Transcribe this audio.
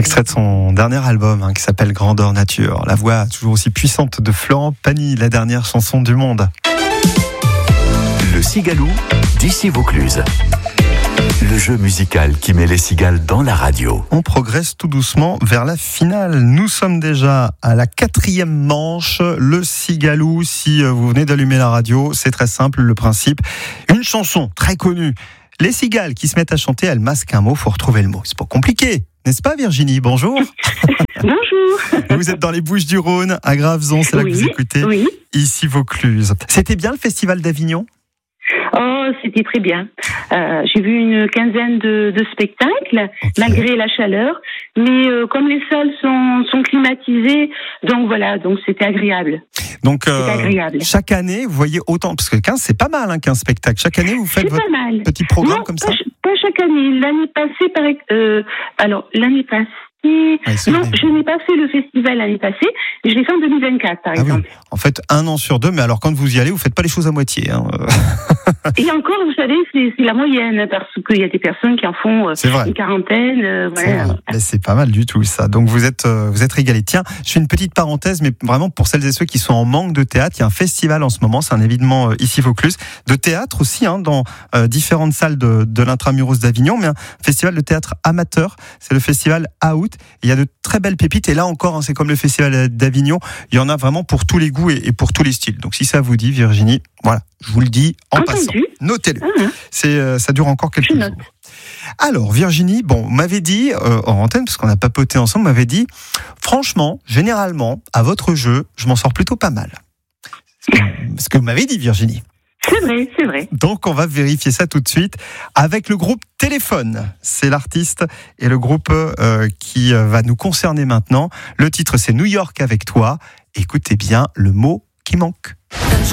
Extrait de son dernier album qui s'appelle Grandeur Nature. La voix toujours aussi puissante de Florent Pagny, la dernière chanson du monde. Le Cigaloux d'ici Vaucluse. Le jeu musical qui met les cigales dans la radio. On progresse tout doucement vers la finale. Nous sommes déjà à la 4e manche. Le Cigaloux, si vous venez d'allumer la radio, c'est très simple le principe. Une chanson très connue. Les cigales qui se mettent à chanter, elles masquent un mot, faut retrouver le mot. C'est pas compliqué, n'est-ce pas Virginie? Bonjour. Bonjour. Vous êtes dans les Bouches-du-Rhône, à Graveson, c'est là que vous écoutez. Oui. Ici Vaucluse. C'était bien le Festival d'Avignon? Oh, c'était très bien. J'ai vu une quinzaine de spectacles, malgré la chaleur. Mais comme les salles sont climatisées, donc voilà, donc c'était agréable. Donc, agréable. Chaque année, vous voyez autant, parce que 15, c'est pas mal, 15 spectacles. Chaque année, vous faites votre petit programme comme ça? Pas chaque année. L'année passée, l'année passée, non, je n'ai pas fait le festival l'année passée, je l'ai fait en 2024, par exemple. Oui. En fait, 1 an sur 2, mais alors quand vous y allez, vous faites pas les choses à moitié. Et encore, vous savez, c'est la moyenne, parce qu'il y a des personnes qui en font une quarantaine. Voilà. C'est pas mal du tout, ça. Donc vous êtes régalés. Tiens, je fais une petite parenthèse, mais vraiment pour celles et ceux qui sont en manque de théâtre, il y a un festival en ce moment, c'est un événement ici Vaucluse, de théâtre aussi, dans différentes salles de l'intramuros d'Avignon, mais un festival de théâtre amateur, c'est le festival Out. Il y a de très belles pépites, et là encore, c'est comme le festival d'Avignon, il y en a vraiment pour tous les goûts et pour tous les styles. Donc si ça vous dit, Virginie, voilà, je vous le dis en passant. Notez-le. Ça dure encore quelques jours. Alors, Virginie, vous m'avez dit, en antenne, parce qu'on a papoté ensemble, vous m'avez dit, franchement, généralement, à votre jeu, je m'en sors plutôt pas mal. Ce que vous m'avez dit, Virginie. C'est vrai. Donc, on va vérifier ça tout de suite avec le groupe Téléphone. C'est l'artiste et le groupe qui va nous concerner maintenant. Le titre, c'est New York avec toi. Écoutez bien le mot qui manque.